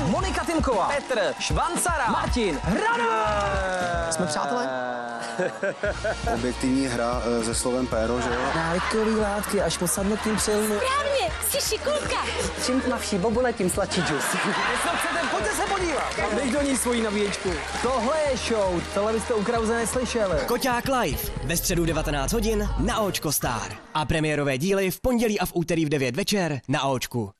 Monika Tymková, Petr Švancara, Martin Hranec. Jsme přátelé? Objektivní hra se slovem péro, že jo? Návykový látky, až posadnutím přilnu. Správně, jsi šikulka. Čím tmavší bobule, tím sladší džus. Jestli chcete, pojďte se podívat. Dej do ní svoji nabíječku. Tohle je show, tohle byste u Krause neslyšeli. Koťák live ve středu 19 hodin na Očko Star. A premiérové díly v pondělí a v úterý v 9 večer na Očku.